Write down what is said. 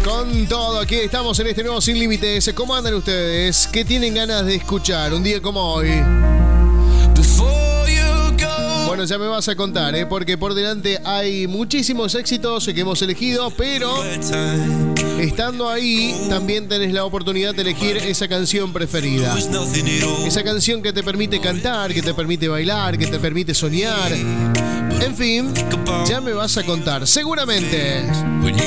Con todo, aquí estamos en este nuevo Sin Límites. ¿Cómo andan ustedes? ¿Qué tienen ganas de escuchar un día como hoy? Bueno, ya me vas a contar, porque por delante hay muchísimos éxitos que hemos elegido, pero estando ahí también tenés la oportunidad de elegir esa canción preferida. Esa canción que te permite cantar, que te permite bailar, que te permite soñar. En fin, ya me vas a contar, seguramente.